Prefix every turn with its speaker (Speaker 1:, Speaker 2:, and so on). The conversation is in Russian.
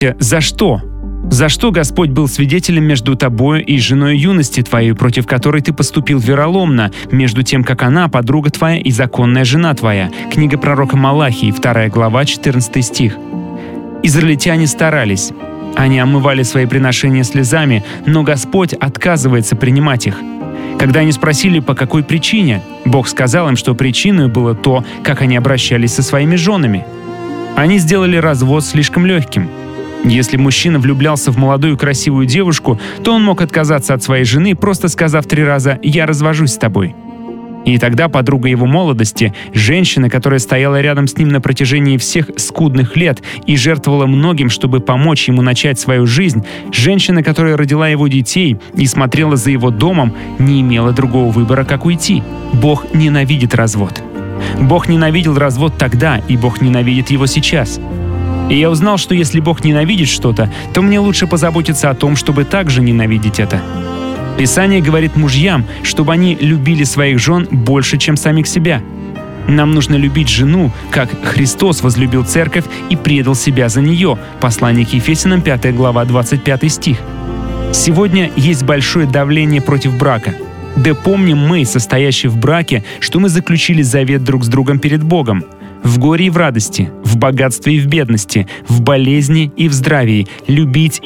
Speaker 1: За что? За что Господь был свидетелем между тобою и женой юности твоей, против которой ты поступил вероломно, между тем, как она подруга твоя и законная жена твоя? Книга пророка Малахии, 2 глава, 14 стих. Израильтяне старались. Они омывали свои приношения слезами, но Господь отказывается принимать их. Когда они спросили, по какой причине, Бог сказал им, что причиной было то, как они обращались со своими женами. Они сделали развод слишком легким. Если мужчина влюблялся в молодую красивую девушку, то он мог отказаться от своей жены, просто сказав 3 раза «я развожусь с тобой». И тогда подруга его молодости, женщина, которая стояла рядом с ним на протяжении всех скудных лет и жертвовала многим, чтобы помочь ему начать свою жизнь, женщина, которая родила его детей и смотрела за его домом, не имела другого выбора, как уйти. Бог ненавидит развод. Бог ненавидел развод тогда, и Бог ненавидит его сейчас. И я узнал, что если Бог ненавидит что-то, то мне лучше позаботиться о том, чтобы также ненавидеть это. Писание говорит мужьям, чтобы они любили своих жен больше, чем самих себя. Нам нужно любить жену, как Христос возлюбил церковь и предал себя за нее. Послание к Ефесянам, 5 глава, 25 стих. Сегодня есть большое давление против брака. Да помним мы, состоящие в браке, что мы заключили завет друг с другом перед Богом. В горе и в радости, в богатстве и в бедности, в болезни и в здравии, любить